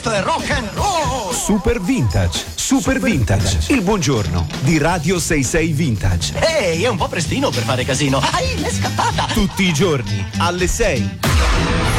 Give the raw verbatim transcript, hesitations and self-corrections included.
Rock and roll! Super Vintage, Super, Super Vintage, Vintage, il buongiorno di Radio sessantasei Vintage. Ehi, è un po' prestino per fare casino. Ai, l'è scappata! Tutti i giorni, alle sei.